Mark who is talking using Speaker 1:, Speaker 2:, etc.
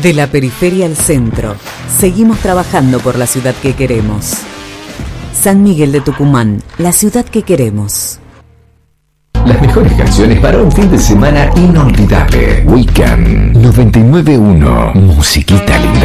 Speaker 1: De la periferia al centro, seguimos trabajando por la ciudad que queremos. San Miguel de Tucumán, la ciudad que queremos.
Speaker 2: Las mejores canciones para un fin de semana inolvidable. Weekend 99.1. Musiquita linda.